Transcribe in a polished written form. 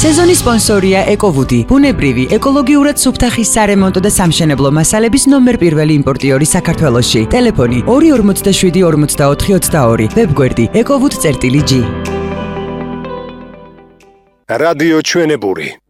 სეზონის სპონსორია ეკოვუდი, ბუნებრივი, ეკოლოგიურად სუფთა ხის სარემონტო და სამშენებლო მასალების ნომერ პირველი იმპორტიორი საქართველოში. ტელეფონი 247 44 22, ვებგვერდი ekovud.g. რადიო ჩვენებური.